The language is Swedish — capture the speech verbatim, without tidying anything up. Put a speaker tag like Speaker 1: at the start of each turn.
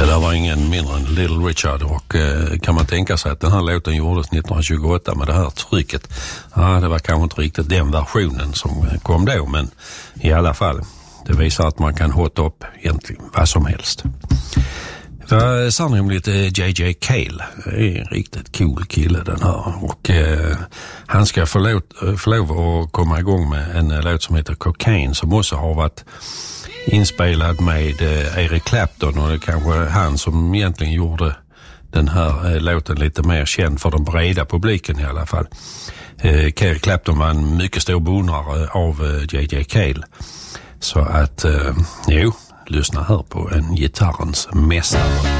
Speaker 1: där var ingen mindre än Little Richard och eh, kan man tänka sig att den här låten gjordes nittonhundratjugoåtta med det här trycket. Ja, det var kanske inte riktigt den versionen som kom då, men i alla fall, det visar att man kan hotta upp egentligen vad som helst. Det sannolikt J J Cale är en riktigt cool kille den här och eh, han ska få lov, få lov att komma igång med en låt som heter Cocaine som också har varit inspelad med eh, Eric Clapton och det kanske han som egentligen gjorde den här eh, låten lite mer känd för den breda publiken i alla fall. Eh, Eric Clapton var en mycket stor beundrare av eh, J J Cale så att eh, jo, lyssna här på en gitarrens mästare.